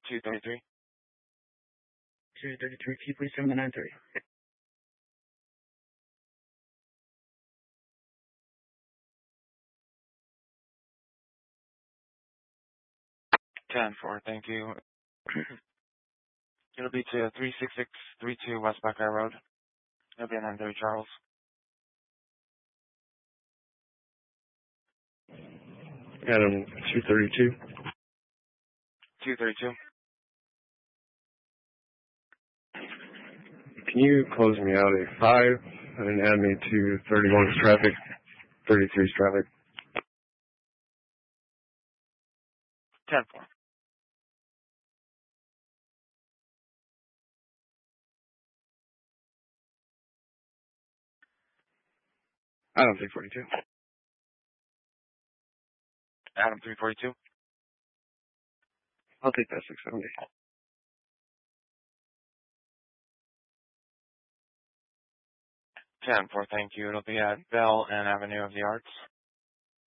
233. 233, can you please send the 93? 10-4, thank you. It'll be to 36632 West Buckeye Road. It'll be an N3 Charles. Adam 232. 232. Can you close me out at 5 and add me to 31's traffic, 33's traffic? 10-4. Adam 342. Adam 342. I'll take that 670. 10-4, thank you. It'll be at Bell and Avenue of the Arts.